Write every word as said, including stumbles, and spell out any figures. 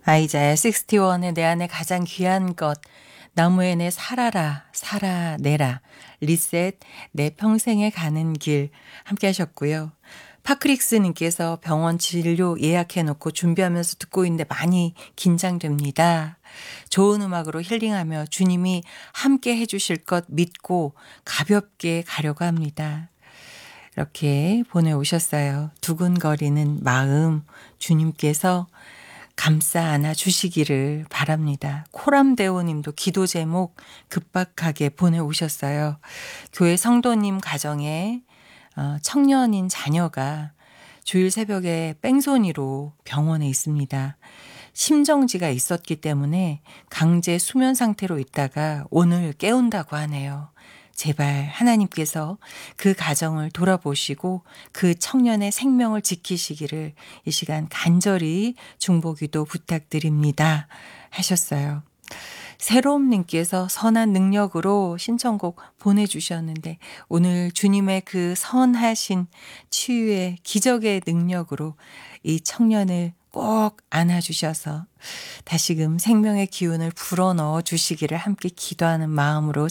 아이자야 육십일의 내 안에 가장 귀한 것, 나무에 내 살아라, 살아내라, 리셋, 내 평생에 가는 길 함께 하셨고요. 파크릭스님께서 병원 진료 예약해놓고 준비하면서 듣고 있는데 많이 긴장됩니다. 좋은 음악으로 힐링하며 주님이 함께 해주실 것 믿고 가볍게 가려고 합니다. 이렇게 보내오셨어요. 두근거리는 마음 주님께서 감싸 안아 주시기를 바랍니다. 코람데오 님도 기도 제목 급박하게 보내오셨어요. 교회 성도님 가정에 어, 청년인 자녀가 주일 새벽에 뺑소니로 병원에 있습니다. 심정지가 있었기 때문에 강제 수면 상태로 있다가 오늘 깨운다고 하네요. 제발 하나님께서 그 가정을 돌아보시고 그 청년의 생명을 지키시기를 이 시간 간절히 중보기도 부탁드립니다. 하셨어요. 새로움님께서 선한 능력으로 신청곡 보내주셨는데 오늘 주님의 그 선하신 치유의 기적의 능력으로 이 청년을 꼭 안아주셔서 다시금 생명의 기운을 불어넣어 주시기를 함께 기도하는 마음으로